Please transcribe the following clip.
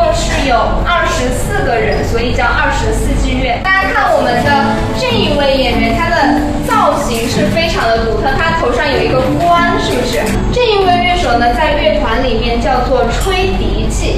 是有24个人，所以叫24季乐。大家看我们的这一位演员，他的造型是非常的独特，他头上有一个冠，是不是？这一位乐手呢，在乐团里面叫做吹笛器。